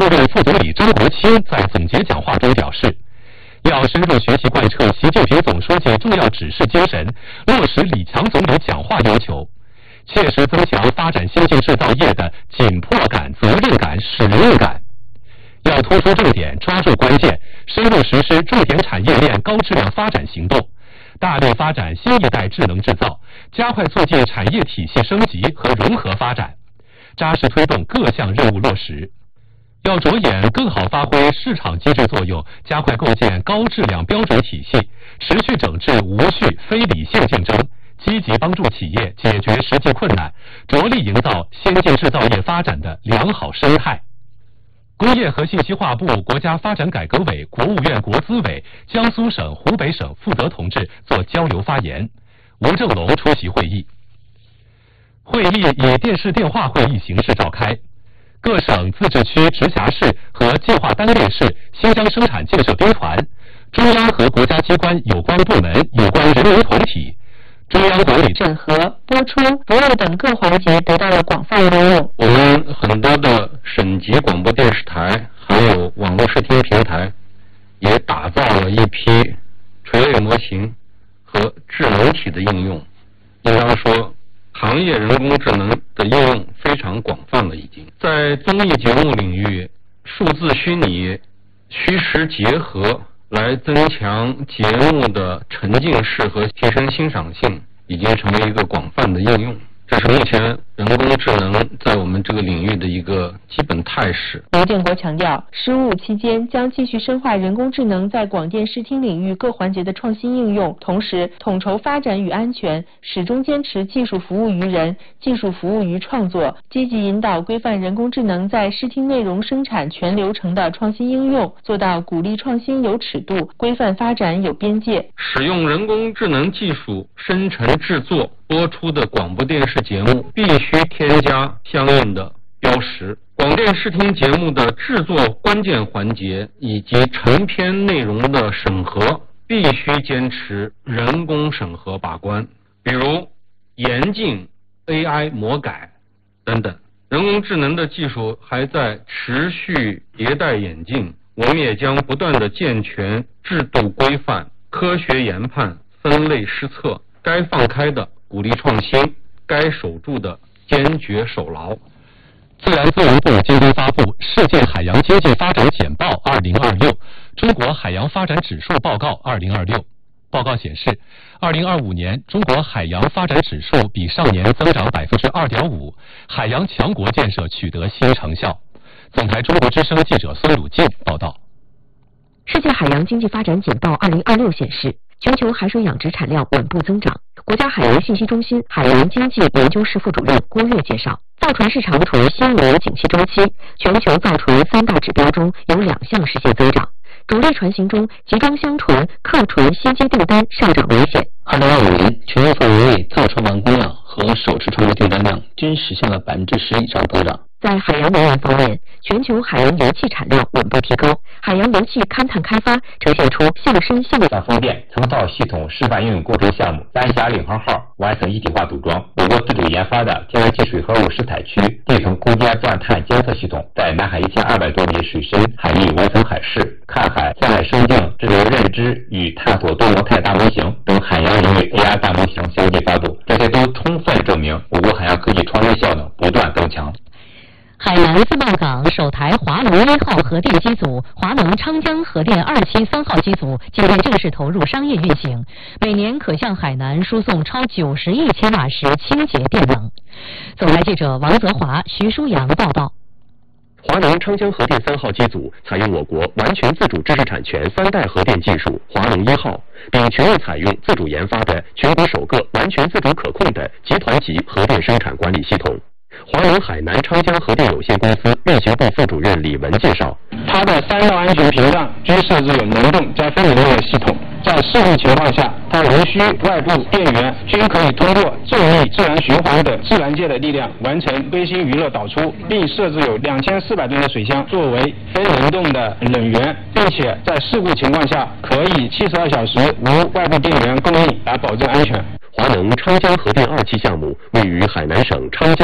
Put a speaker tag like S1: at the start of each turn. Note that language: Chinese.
S1: 任副总理张国清在总结讲话中表示，要深入学习贯彻习近平总书记重要指示精神，落实李强总理讲话要求，切实增强发展先进制造业的紧迫感、责任感、使命感。要突出重点，抓住关键，深入实施重点产业链高质量发展行动，大力发展新一代智能制造，加快促进产业体系升级和融合发展，扎实推动各项任务落实。要着眼更好发挥市场机制作用，加快构建高质量标准体系，持续整治无序非理性竞争，积极帮助企业解决实际困难，着力营造先进制造业发展的良好生态。工业和信息化部、国家发展改革委、国务院国资委、江苏省、湖北省负责同志做交流发言，吴正龙出席会议。会议以电视电话会议形式召开，各省、自治区、直辖市和计划单列市新疆生产建设兵团、中央和国家机关有关部门、有关人民团体、中央管理
S2: 审核、播出、服务等各环节得到了广泛应用。
S3: 我们很多的省级广播电视台还有网络视听平台也打造了一批垂类模型和智能体的应用，应当说行业人工智能的应用非常广泛了。已经在综艺节目领域，数字虚拟虚实结合来增强节目的沉浸式和提升欣赏性，已经成为一个广泛的应用。这是目前人工智能在我们这个领域的一个基本态势。
S2: 吴建国强调，施务期间将继续深化人工智能在广电视听领域各环节的创新应用，同时统筹发展与安全，始终坚持技术服务于人、技术服务于创作，积极引导规范人工智能在视听内容生产全流程的创新应用，做到鼓励创新有尺度，规范发展有边界。
S3: 使用人工智能技术生成制作播出的广播电视节目必须添加相应的标识。广电视听节目的制作关键环节以及成片内容的审核必须坚持人工审核把关，比如严禁 AI 魔改等等。人工智能的技术还在持续迭代演进，我们也将不断地健全制度规范，科学研判，分类施策，该放开的鼓励创新，该守住的坚决守牢。
S1: 自然资源部今天发布《世界海洋经济发展简报2026》中国海洋发展指数报告2026。报告显示，2025年中国海洋发展指数比上年增长2.5%，海洋强国建设取得新成效。总台中国之声记者孙鲁静报道。
S4: 世界海洋经济发展简报2026显示，全球海水养殖产量稳步增长。国家海洋信息中心海洋经济研究室副主任郭跃介绍，造船市场处于新一轮景气周期，全球造船3大指标中有2项实现增长。主力船型中，集装箱船、客船新接订单上涨明显。
S5: 2025年，全球范围内造船完工量和手持船舶订单量均实现了10%以上增长。
S4: 在海洋能源方面，全球海洋油气产量稳步提高，海洋油气勘探开发呈现出向深向
S6: 像风电成造系统示范应用工程项目三峡领航号完成一体化组装，我国自主研发的天然气水合物试采区地层空间钻探监测系统在南海1200多米水深海域完成海试、看海、下海生境智能认知与探索多模态大模型等海洋人为 AR 大模型相继发布，这些都充分证明我国海洋科技创新效能不断增强。
S7: 海南自贸港首台华龙1号核电机组、华龙昌江核电2期3号机组今天正式投入商业运行，每年可向海南输送超90亿千瓦时清洁电能。总台记者王泽华、徐舒阳报道。
S8: 华龙昌江核电3号机组采用我国完全自主知识产权3代核电技术华龙1号，并全面采用自主研发的全国首个完全自主可控的集团级核电生产管理系统。华龙海南昌江核电有限公司运行部副主任李文介绍，
S9: 它的3道安全屏障均设置有能动加非能动的系统，在事故情况下，它无需外部电源，均可以通过重力自然循环的自然界的力量完成微星娱乐导出，并设置有2400吨的水箱作为非能动的冷源，并且在事故情况下可以72小时无外部电源供应来保证安全。
S8: 华能昌江核电2期项目位于海南省昌江